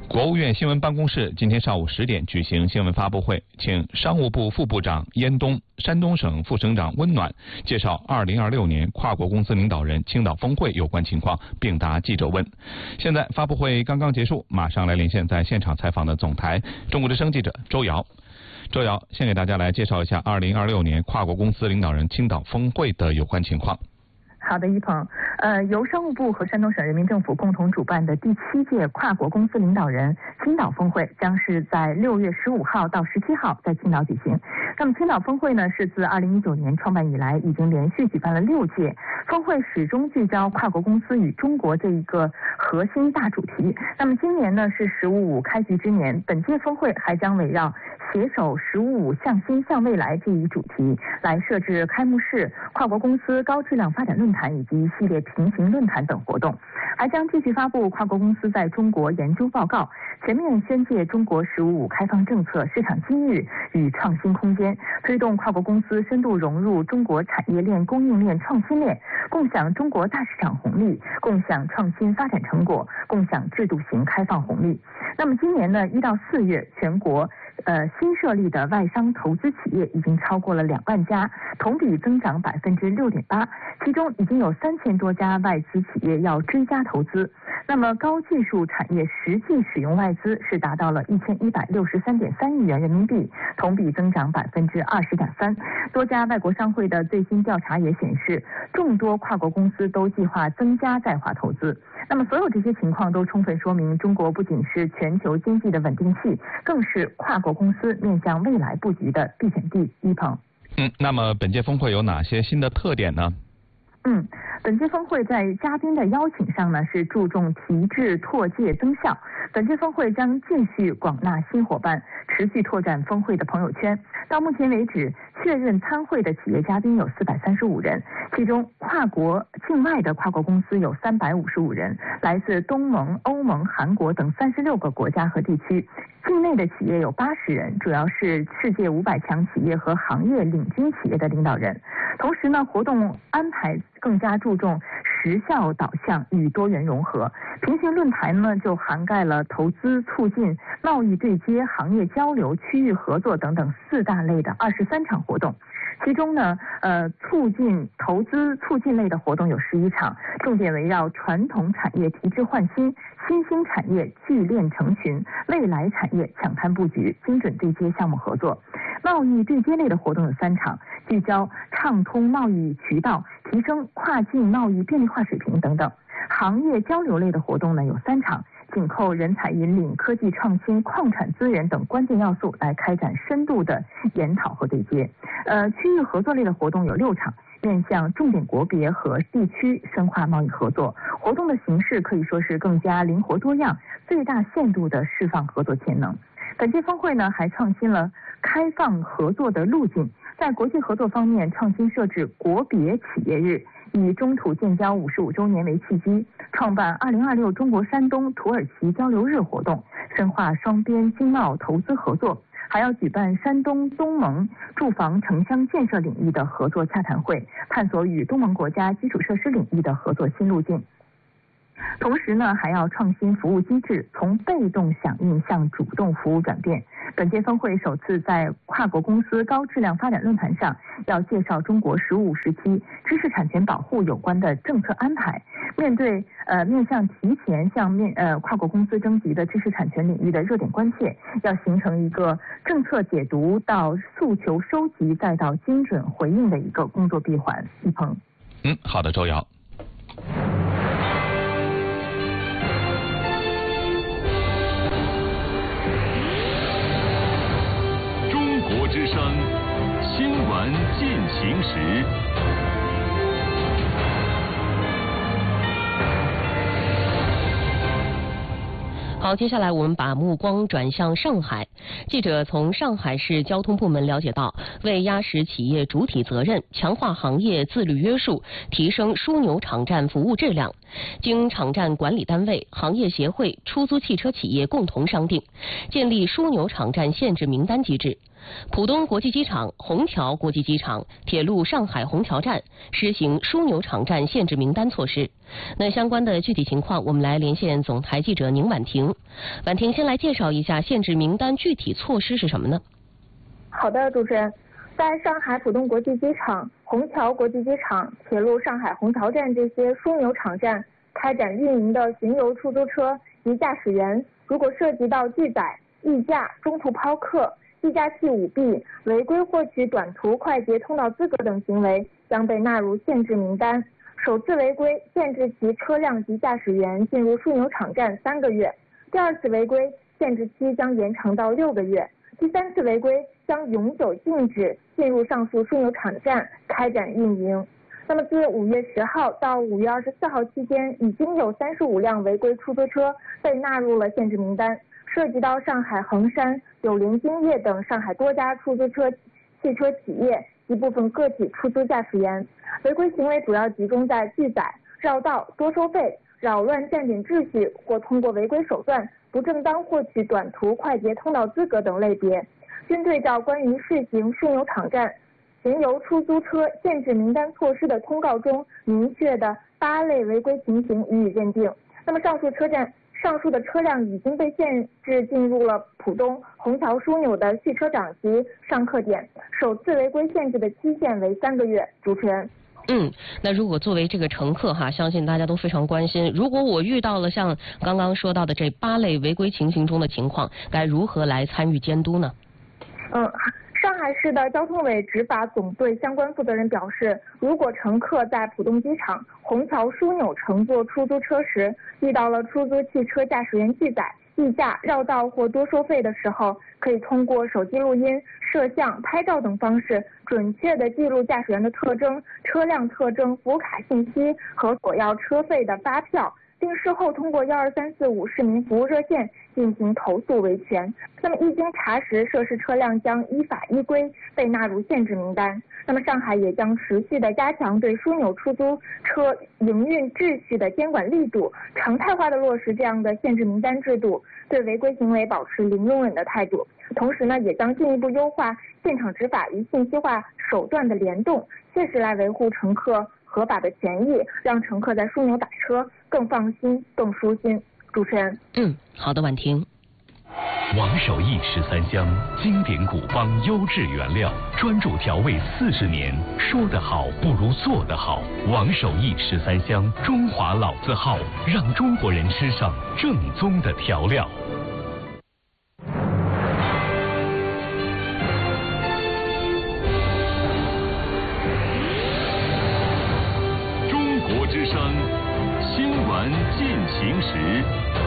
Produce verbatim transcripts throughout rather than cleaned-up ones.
国务院新闻办公室今天上午十点举行新闻发布会，请商务部副部长燕东、山东省副省长温暖介绍二零二六年跨国公司领导人青岛峰会有关情况，并答记者问。现在发布会刚刚结束，马上来连线在现场采访的总台中国之声记者周瑶。周瑶，先给大家来介绍一下二零二六年跨国公司领导人青岛峰会的有关情况。 好的，一鹏，呃，由商务部和山东省人民政府共同主办的第七届跨国公司领导人青岛峰会将是在六月十五号到十七号在青岛举行。那么青岛峰会呢，是自二零一九年创办以来，已经连续举办了六届。峰会始终聚焦跨国公司与中国这一个核心大主题。那么今年呢是“十五五”开局之年，本届峰会还将围绕携手“十五五”向新向未来这一主题来设置开幕式、跨国公司高质量发展论坛以及一系列平行论坛等活动，还将继续发布跨国公司在中国研究报告，全面宣介中国“十五五”开放政策、市场机遇与创新空间，推动跨国公司深度融入中国产业链、供应链、创新链，共享中国大市场红利，共享创新发展成果，共享制度型开放红利。那么今年呢，一到四月，全国呃新设立的外商投资企业已经超过了两万家，同比增长百分之六点八，其中已经有三千多家外资企业要追加投资。那么高技术产业实际使用外资是达到了一千一百六十三点三亿元人民币，同比增长百分之二十点三。多家外国商会的最新调查也显示，众多跨国公司都计划增加在华投资。那么所有这些情况都充分说明，中国不仅是全球经济的稳定器，更是跨国公司面向未来布局的避险地。一鹏， 嗯，那么本届峰会有哪些新的特点呢？ 嗯，本届峰会在嘉宾的邀请上呢，是注重提质拓界增效。本届峰会将继续广纳新伙伴，持续拓展峰会的朋友圈。到目前为止，确认参会的企业嘉宾有四百三十五人，其中跨国境外的跨国公司有三百五十五人，来自东盟、欧盟、韩国等三十六个国家和地区。境内的企业有八十人，主要是世界五百强企业和行业领军企业的领导人。同时呢，活动安排更加注重实效导向与多元融合。平行论坛呢，就涵盖了投资促进、贸易对接、行业交流、区域合作等等四大类的二十三场活动。其中呢，呃，促进投资促进类的活动有十一场，重点围绕传统产业提质换新、新兴产业聚链成群、未来产业抢滩布局、精准对接项目合作。贸易对接类的活动有三场，聚焦畅通贸易渠道、提升跨境贸易便利化水平等等。行业交流类的活动呢有三场，紧扣人才引领、科技创新、矿产资源等关键要素来开展深度的研讨和对接。呃，区域合作类的活动有六场，面向重点国别和地区深化贸易合作。活动的形式可以说是更加灵活多样，最大限度地释放合作潜能。本届峰会呢还创新了开放合作的路径，在国际合作方面创新设置国别企业日，以中土建交五十五周年为契机，创办二零二六中国山东土耳其交流日活动，深化双边经贸投资合作，还要举办山东东盟住房城乡建设领域的合作洽谈会，探索与东盟国家基础设施领域的合作新路径。同时呢，还要创新服务机制，从被动响应向主动服务转变。本届峰会首次在跨国公司高质量发展论坛上，要介绍中国“十五五”时期知识产权保护有关的政策安排。面对呃面向提前向面呃跨国公司征集的知识产权领域的热点关切，要形成一个政策解读到诉求收集再到精准回应的一个工作闭环。一鹏， 嗯，好的，周瑶。 国之声新闻进行时。 好，接下来我们把目光转向上海。记者从上海市交通部门了解到，为压实企业主体责任，强化行业自律约束，提升枢纽场站服务质量，经场站管理单位、行业协会、出租汽车企业共同商定，建立枢纽场站限制名单机制。浦东国际机场、虹桥国际机场、铁路上海虹桥站实行枢纽场站限制名单措施， 那相关的具体情况，我们来连线总台记者宁婉婷。婉婷，先来介绍一下限制名单具体措施是什么呢？ 好的，主持人，在上海浦东国际机场、虹桥国际机场、铁路上海虹桥站这些枢纽场站开展运营的巡游出租车及驾驶员，如果涉及到拒载、溢价、中途抛客、计价器舞弊、违规获取短途快捷通道资格等行为，将被纳入限制名单。首次违规，限制其车辆及驾驶员进入枢纽场站三个月；第二次违规，限制期将延长到六个月；第三次违规，将永久禁止进入上述枢纽场站开展运营。那么，自五月十号到五月二十四号期间，已经有三十五辆违规出租车被纳入了限制名单，涉及到上海衡山、友联金业等上海多家出租车汽车企业一部分个体出租驾驶员。违规行为主要集中在拒载、绕道、多收费、扰乱站点秩序或通过违规手段不正当获取短途快捷通道资格等类别。均对照关于试行枢纽场站巡游出租车限制名单措施的通告中明确的八类违规情形予以认定。那么上述车站上述的车辆已经被限制进入了浦东、虹桥枢纽的蓄车场及上客点，首次违规限制的期限为三个月。主持人。 嗯，那如果作为这个乘客哈，相信大家都非常关心，如果我遇到了像刚刚说到的这八类违规情形中的情况，该如何来参与监督呢？ 嗯，上海市的交通委执法总队相关负责人表示，如果乘客在浦东机场、虹桥枢纽乘坐出租车时，遇到了出租汽车驾驶员拒载、溢价、绕道或多收费的时候，可以通过手机录音、摄像、拍照等方式，准确地记录驾驶员的特征、车辆特征、服务卡信息和索要车费的发票，并事后通过幺二三四五市民服务热线进行投诉维权。那么一经查实，涉事车辆将依法依规被纳入限制名单。那么上海也将持续的加强对枢纽出租车营运秩序的监管力度，常态化的落实这样的限制名单制度，对违规行为保持零容忍的态度。同时呢，也将进一步优化现场执法与信息化手段的联动，切实来维护乘客合法的权益，让乘客在枢纽打车更放心、更舒心。主持人， 嗯，好的，婉婷。 王守义十三香，经典古方优质原料，专注调味四十年，说得好不如做得好。王守义十三香，中华老字号，让中国人吃上正宗的调料。中国之声，新闻进行时。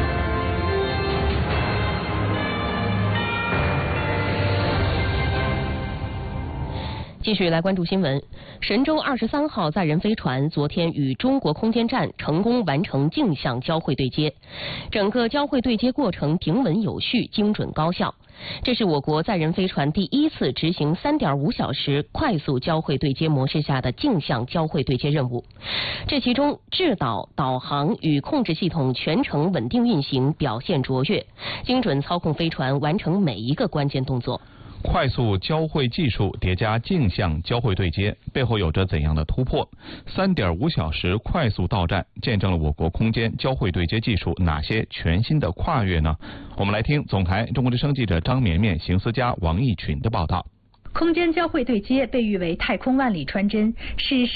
继续来关注新闻。神舟二十三号载人飞船昨天与中国空间站成功完成镜像交会对接，整个交会对接过程平稳有序、精准高效。这是我国载人飞船第一次执行 三点五小时快速交会对接模式下的镜像交会对接任务。这其中制导、导航与控制系统全程稳定运行，表现卓越，精准操控飞船完成每一个关键动作。 快速交会技术叠加镜像交会对接，背后有着怎样的突破？ 三点五小时快速到站见证了我国空间交会对接技术哪些全新的跨越呢？我们来听总台中国之声记者张绵绵、邢思佳、王毅群的报道。 空间交会对接被誉为太空万里穿针，是